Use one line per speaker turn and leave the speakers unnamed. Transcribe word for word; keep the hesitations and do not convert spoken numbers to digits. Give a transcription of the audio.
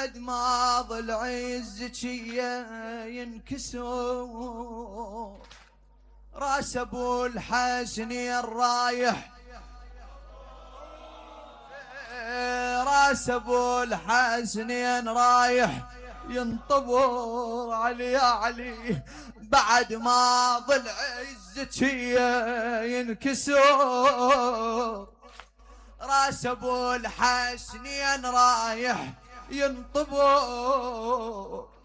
بعد ما ضلع الزكية ينكسر راس ابو الحسنين رايح راس ابو الحسنين رايح ينطبر علي يا علي بعد ما ضلع الزكية ينكسر راس ابو الحسنين رايح ينطبر